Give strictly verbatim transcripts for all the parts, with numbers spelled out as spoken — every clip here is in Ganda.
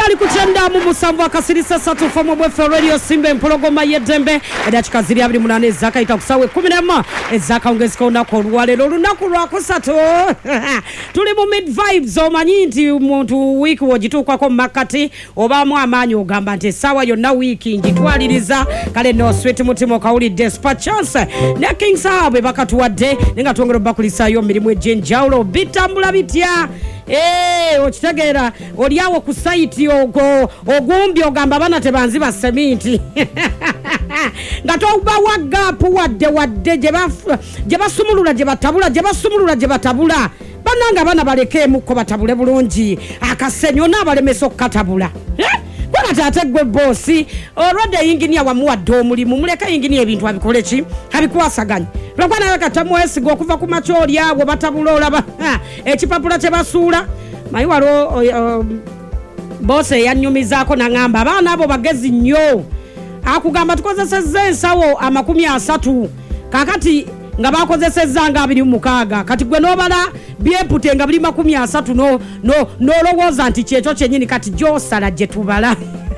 ali kuchenda mu musanvu akasirisa satu fomu bwefe radio simbe mpologoma yedembe edachika ziri abiri munane zaka itakusawe kumi na moja ezaka ongezeka onako olwalero olunaku lwakusatu tuli mu mid vibes omanyi nti muntu wiki wogituukako makati obamu amaanyi ogamba nti essaawa yonna wiiki njitwaliriza kale no sweet mutima okawulidde spachance ne king saabwe bakatuwadde nenga twongera bakulisaayo mirimu egy'enjawulo bitambula bitya. Eh okitegeera oliawo ku site ogo ogumbi ogamba bana tebanzi ba seminti ngato ubawa gapu wadde wadde je basumulula je batabula je basumulula je batabula bananga bana baleke muko batabule bulungi akasenyo n'abalemesa okatabula eh bana tategwe bossi already engineer wamuwadde omulimu muleka engineer ebintu abikole ki abikwasaganya lwakwana yakatamu esigo okuva ku macholi awo batabula olaba ekipapula kye basuula mayi walo uh, bose yanyumizaako nangamba abaana abo bagezi nnyo akugamba tukozesezza ensawo amakumi asatu kakati nga bakozesezza nga abiri mu mukaaga kati gwe n'obala byepute nga buli makumi asatu no no n'olowooza nti kyekyo kyennyini kati gy'osala gye tubala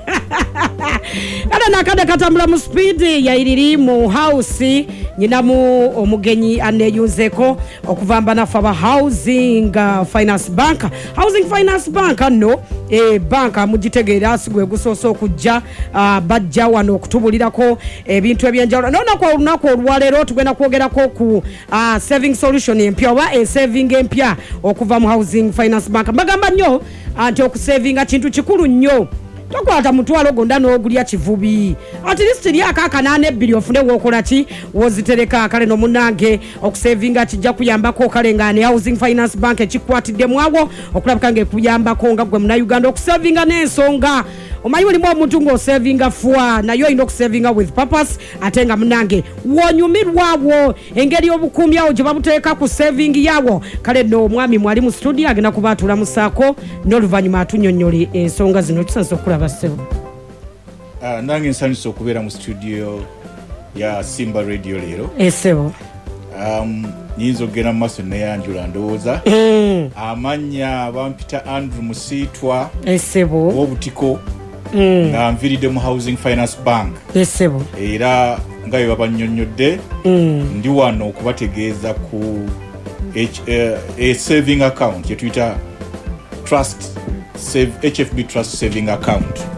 Kada nakade katambula mu speed yairiri mu house nyina mu omugenyi aneyunzeko okuvamba nafa ba housing uh, finance bank housing finance bank no e banka mugitegeera asigwe gusoso okujja uh, bajja wano okutubulirako ebintu ebyenjawulo nona kwa lunako olwalero tugenda kwogerako ku uh, saving solution empya oba e saving empya okuva mu housing finance bank bagamba nnyo anti okusavinga kintu kikulu nnyo tokwata mutwalo gonda n'ogulya kivubi at least lyaka kanane bbiri ofune wokola ki wozitereka kale no munange okusavinga kijja kuyambako kale ngane housing finance bank ekikwatidde mwawo okulabika nge kuyambako nga gwe muna Uganda okusavinga n'ensonga omanyi walimu omuntu ng'osavinga fwa nayo ino okusavinga with purpose atenga munange wonyumirwawo engeri obukuumi awo gye babuteeka ku saving yawo kale no omwami mwali mu studio agenda kubaatula mu saako n'oluvannyuma atunnyonnyole ensonga zino tusanze okulaba ssebo. Uh, nange nsanyusa okubeera mu studio ya Simba Radio leero. Essebo. Um, nyinza okugenda mu maaso neyanjula ndowooza. Mm. Amannya bampita Andrew Musiitwa. Essebo. W'obutiko. Mm. Nga nviridde mu Housing Finance Bank. Essebo. Era nga bwe babannyonnyodde. Mm. Ndi wano okubategeeza ku H, uh, a saving account yetuyita Trust Save H F B Trust Saving Account.